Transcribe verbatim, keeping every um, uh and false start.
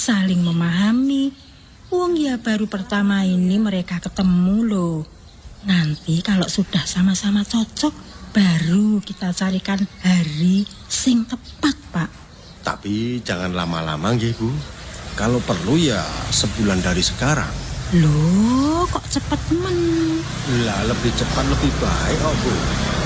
saling memahami. Wong ya baru pertama ini mereka ketemu loh. Nanti kalau sudah sama-sama cocok, baru kita carikan hari sing tepat, Pak. Tapi jangan lama-lama nggih, Bu. Kalau perlu ya sebulan dari sekarang. Loh, kok cepet men? Lah lebih cepat lebih baik, oh Bu.